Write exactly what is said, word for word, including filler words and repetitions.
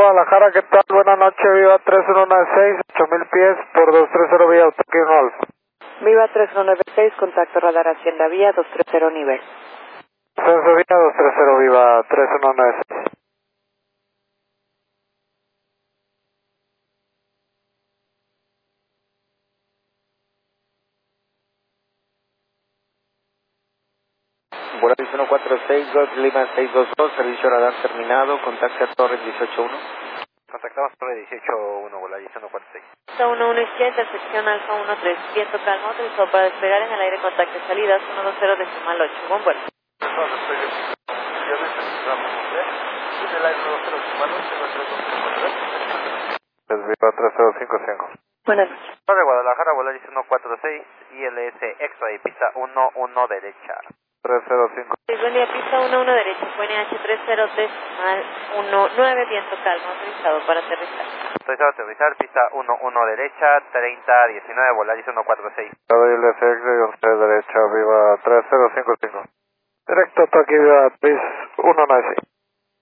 Guadalajara, ¿qué tal? Buenas noches, Viva tres uno nueve seis, ocho mil pies por dos tres cero vía Autoquino Alfa. Viva tres uno nueve seis, contacto radar Hacienda Vía dos tres cero nivel. Censo Vía dos tres cero, Viva tres uno nueve seis. Volaris uno cuatro seis dos Lima seis dos dos, servicio radar terminado, contacta Torre dieciocho uno. Contactamos Torre dieciocho uno, Volaris uno cuatro seis. Alfa uno uno izquierda, intersección Alfa uno tres, viento calmo, autorizado para despegar en el aire, contacto salidas uno dos cero decimal ocho, buen vuelo. Es Viva tres cero cinco cinco. Buenas noches. Torre Guadalajara, Volaris uno cuatro seis, I L S X-Ray, pista uno uno derecha. tres cero cinco. Buen día, pista uno uno derecha, Q N H tres cero decimal uno nueve, viento calmo, autorizado para aterrizar. Autorizado a aterrizar, pista uno uno derecha, treinta diecinueve, Volaris uno cuatro seis. I L S X-Ray, once derecha, Viva tres cero cinco cinco. Directo, Tokio, Viva tres uno nueve seis.